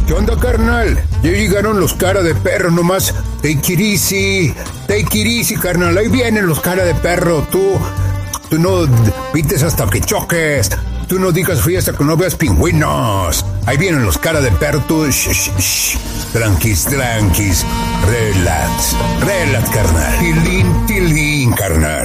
¿Qué onda, carnal? Ya llegaron los cara de perro, nomás. Take it easy, carnal. Ahí vienen los cara de perro. Tú no pites hasta que choques. Tú no digas fui hasta que no veas pingüinos. Ahí vienen los cara de perro. Tú, tranquis. Relax, carnal. Tilín, carnal.